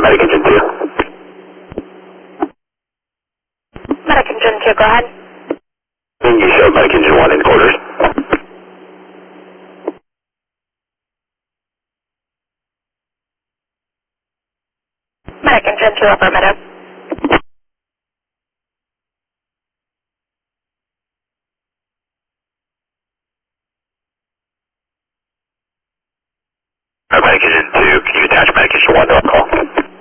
Medic Engine 2. Medic Engine 2, go ahead. And you show Medic Engine 1 in quarters. Medic Engine 2, affirmative. Medic Engine 2, can you attach Medic Engine 1 to our call?